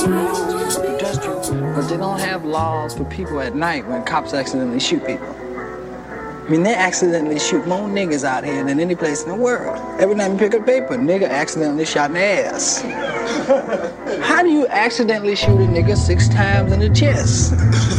That's true. But they don't have laws for people at night when cops accidentally shoot people. I mean, they accidentally shoot more niggas out here than any place in the world. Every time you pick up paper, nigga accidentally shot in the ass. How do you accidentally shoot a nigga 6 times in the chest?